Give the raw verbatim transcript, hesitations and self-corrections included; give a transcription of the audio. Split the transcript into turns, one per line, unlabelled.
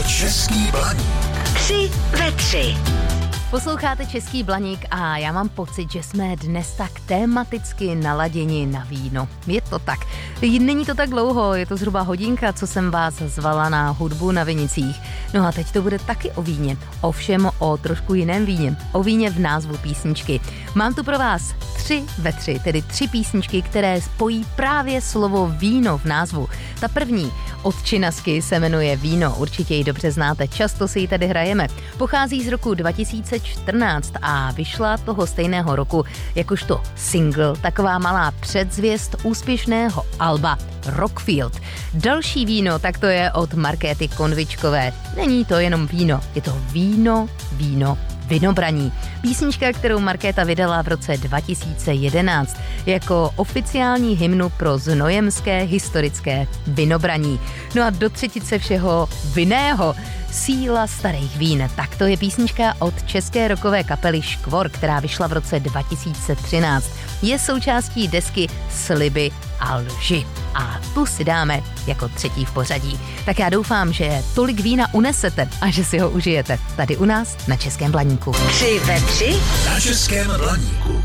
to Český Blaník.
Tři ve tři.
Posloucháte Český Blaník a já mám pocit, že jsme dnes tak tematicky naladěni na víno. Je to tak. Není to tak dlouho, je to zhruba hodinka, co jsem vás zvala na hudbu na Vinicích. No a teď to bude taky o víně. Ovšem o trošku jiném víně. O víně v názvu písničky. Mám tu pro vás tři ve tři, tedy tři písničky, které spojí právě slovo víno v názvu. Ta první od Činasky se jmenuje Víno, určitě ji dobře znáte, často si ji tady hrajeme. Pochází z roku dva tisíce čtrnáct a vyšla toho stejného roku jakožto single, taková malá předzvěst úspěšného alba Rockfield. Další víno, tak to je od Markéty Konvičkové. Není to jenom víno, je to víno, víno, Vinobraní. Písnička, kterou Markéta vydala v roce dva tisíce jedenáct jako oficiální hymnu pro znojemské historické vinobraní. No a do třetice všeho vinného Síla starých vín. Tak to je písnička od české rockové kapely Škvor, která vyšla v roce dva tisíce třináct. Je součástí desky Sliby a lži. A tu si dáme jako třetí v pořadí. Tak já doufám, že tolik vína unesete a že si ho užijete tady u nás na Českém Blaníku.
Tři ve tři
na Českém Blaníku.